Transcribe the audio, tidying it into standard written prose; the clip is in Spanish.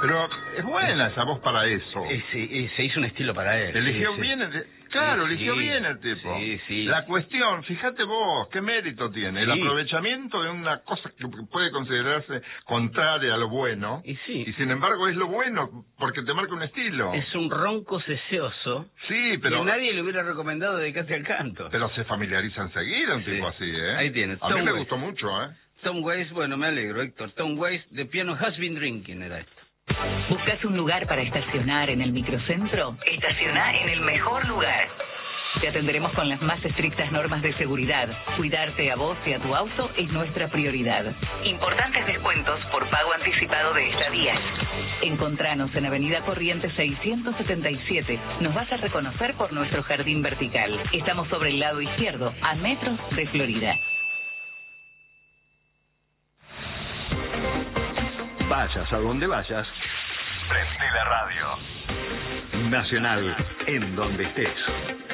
Pero es buena esa voz para eso. Y se hizo un estilo para él. Eligió sí. bien eligió bien el tipo. Sí. La cuestión, fíjate vos, qué mérito tiene. El aprovechamiento de una cosa que puede considerarse contraria a lo bueno. Y sin embargo es lo bueno, porque te marca un estilo. Es un ronco ceseoso. Sí, pero... que nadie le hubiera recomendado dedicarse al canto. Pero se familiariza enseguida un tipo así, ¿eh? Ahí tienes. A mí me gustó mucho, ¿eh? Tom Waits, bueno, me alegro, Héctor. Tom Waits, The Piano Has Been Drinking era esto. ¿Buscas un lugar para estacionar en el microcentro? Estaciona en el mejor lugar. Te atenderemos con las más estrictas normas de seguridad. Cuidarte a vos y a tu auto es nuestra prioridad. Importantes descuentos por pago anticipado de estadías. Encontranos en Avenida Corrientes 677. Nos vas a reconocer por nuestro jardín vertical. Estamos sobre el lado izquierdo, a metros de Florida. Vayas a donde vayas, prende la radio. Nacional, en donde estés.